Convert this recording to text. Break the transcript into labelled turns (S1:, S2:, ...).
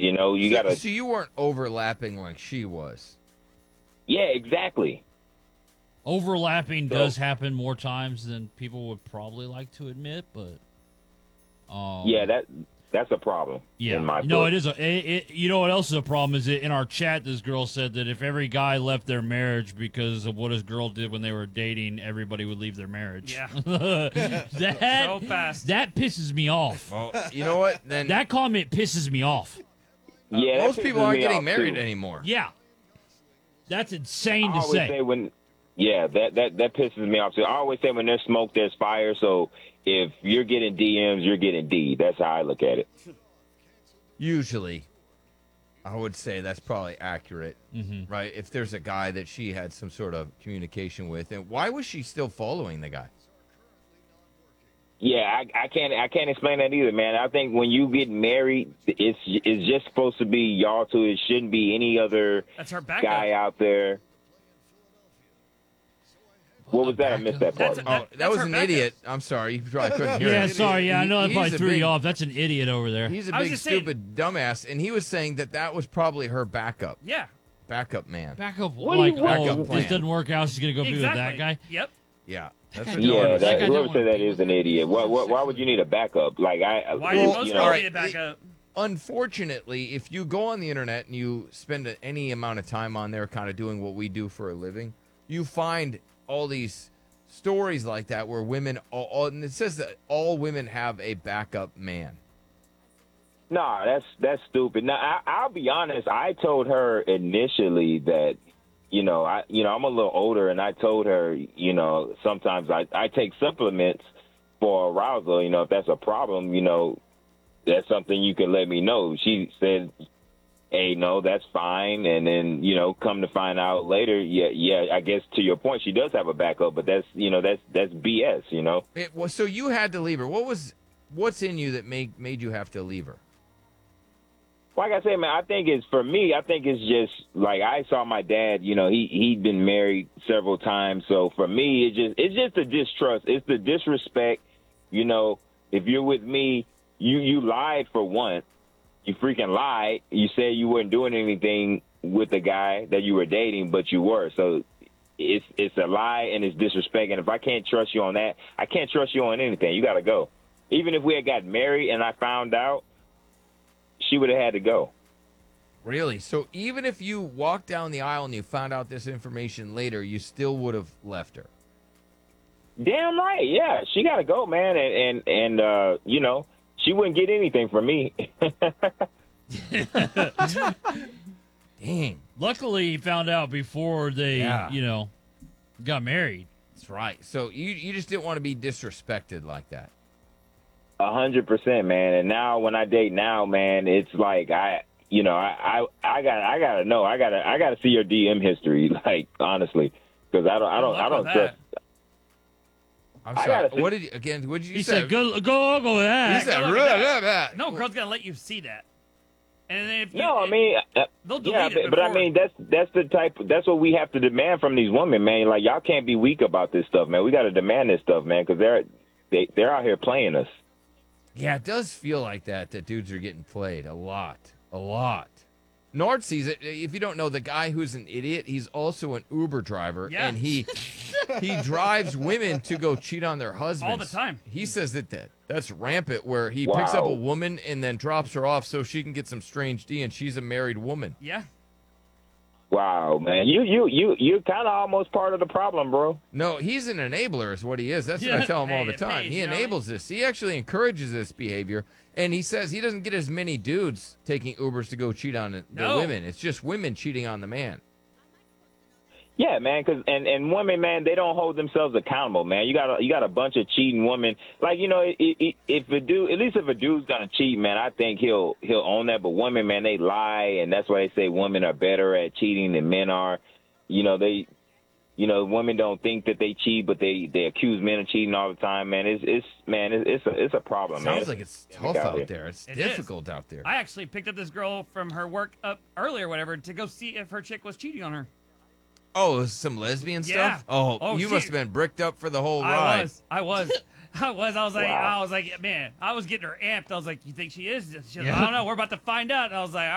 S1: You know, you got to.
S2: So you weren't overlapping like she was.
S1: Yeah, exactly.
S3: Overlapping does happen more times than people would probably like to admit, but
S1: Yeah, that's a problem.
S3: yeah,
S1: in my
S3: no,
S1: book.
S3: it is you know what else is a problem is that in our chat, this girl said that if every guy left their marriage because of what his girl did when they were dating, everybody would leave their marriage.
S4: Yeah.
S3: that
S4: So fast.
S3: that pisses me off.
S2: Well, you know what? Then
S3: That comment pisses me off.
S1: Yeah, that
S2: most people
S1: pisses
S2: aren't
S1: me
S2: getting
S1: off,
S2: married
S1: too.
S2: anymore.
S3: Yeah, that's insane
S1: I
S3: to
S1: always
S3: say.
S1: say when, yeah, that pisses me off too. I always say when there's smoke, there's fire. So if you're getting DMs, you're getting D. That's how I look at it.
S2: Usually, I would say that's probably accurate, right? If there's a guy that she had some sort of communication with, and why was she still following the guy?
S1: Yeah, I can't explain that either, man. I think when you get married, it's just supposed to be y'all two. It shouldn't be any other
S4: That's her backup.
S1: guy out there. What was that? I missed that part.
S4: That's-
S2: Oh, that
S4: that's
S2: was
S4: her
S2: an
S4: backup.
S2: idiot. I'm sorry, you probably couldn't hear
S3: Yeah,
S2: it.
S3: sorry. Yeah, I know that
S2: He's
S3: probably
S2: a
S3: threw
S2: big-
S3: you off. That's an idiot over there.
S2: He's a
S4: I was
S2: big
S4: just saying-
S2: stupid dumbass, and he was saying that was probably her backup
S4: Yeah.
S2: man.
S3: Backup,
S1: What
S3: like,
S1: do you-
S2: Backup
S3: oh,
S2: plan.
S3: this doesn't work out. She's gonna go be with
S4: Exactly.
S3: that guy.
S4: Yep.
S2: Yeah, that's
S3: guy
S2: what
S3: don't
S1: Yeah,
S3: wanna- that guy
S1: whoever
S3: don't
S1: said
S3: wanna
S1: that
S3: be
S1: is an idiot. Why would you need a backup? Like
S4: Why
S2: Well,
S4: did most
S1: you
S4: girls
S1: know,
S4: need a backup?
S2: Unfortunately, if you go on the internet and you spend any amount of time on there kind of doing what we do for a living, you find all these stories like that where women, and it says that all women have a backup man.
S1: No, that's stupid. Now I'll be honest. I told her initially that, I'm a little older, and I told her, sometimes I take supplements for arousal. If that's a problem, that's something you can let me know. She said, hey, no, that's fine. And then, come to find out later, yeah, I guess to your point, she does have a backup, but that's BS,
S2: It was, so you had to leave her. What's in you that made you have to leave her?
S1: Like I said, man, I think it's just like I saw my dad, he'd been married several times. So for me, it's just the distrust. It's the disrespect. If you're with me, you lied for one. You freaking lied. You said you weren't doing anything with the guy that you were dating, but you were. So it's a lie and it's disrespect. And if I can't trust you on that, I can't trust you on anything. You got to go. Even if we had got married and I found out, she would have had to go.
S2: Really? So even if you walked down the aisle and you found out this information later, you still would have left her?
S1: Damn right. Yeah, she got to go, man. And she wouldn't get anything from me.
S2: Dang.
S3: Luckily, he found out before they,
S2: Yeah.
S3: got married.
S2: That's right. So you just didn't want to be disrespected like that.
S1: 100%, man. And now when I date now, man, it's like I gotta know. I gotta see your DM history, like honestly, because I don't trust.
S2: I'm
S1: I
S2: sorry.
S1: gotta see-
S2: What did you
S3: He
S2: say?
S3: said, "Go with that."
S2: He said,
S4: Look
S2: "Blah,
S4: at
S2: blah, blah."
S4: No, girl's gonna let you see that. And then if you,
S1: No, I mean,
S4: they'll delete
S1: yeah,
S4: it
S1: but I
S4: before-
S1: mean that's what we have to demand from these women, man. Like y'all can't be weak about this stuff, man. We got to demand this stuff, man, because they're out here playing us.
S2: Yeah, it does feel like that dudes are getting played a lot. Nord sees it. If you don't know, the guy who's an idiot, he's also an Uber driver,
S4: Yeah.
S2: and he drives women to go cheat on their husbands
S4: All the time.
S2: He says that's rampant, where he picks up
S1: Wow.
S2: a woman and then drops her off so she can get some strange D, and she's a married woman.
S4: yeah.
S1: Wow, man, you're kind of almost part of the problem, bro.
S2: No, he's an enabler is what he is. That's what I
S3: Yeah.
S2: tell him all
S4: Hey,
S2: the
S4: it
S2: time.
S4: pays,
S2: He
S4: you know?
S2: enables this. He actually encourages this behavior. And he says he doesn't get as many dudes taking Ubers to go cheat on the
S4: No.
S2: women. It's just women cheating on the man.
S1: Yeah, man, because and women, man, they don't hold themselves accountable, man. You got a bunch of cheating women. Like, if a dude, at least if a dude's gonna cheat, man, I think he'll own that. But women, man, they lie, and that's why they say women are better at cheating than men are. Women don't think that they cheat, but they accuse men of cheating all the time, man. It's a problem, man.
S2: Sounds like it's tough out there. It's
S4: It
S2: difficult out there.
S4: I actually picked up this girl from her work up early or whatever to go see if her chick was cheating on her.
S2: Oh, some lesbian
S4: Yeah.
S2: stuff? Oh,
S4: Oh,
S2: you
S4: she-
S2: must have been bricked up for the whole
S4: I
S2: ride.
S4: was. I was
S1: Wow.
S4: like, man, I was getting her amped. I was like, you think she is? She was,
S3: Yeah.
S4: I don't know. We're about to find out. And I was like,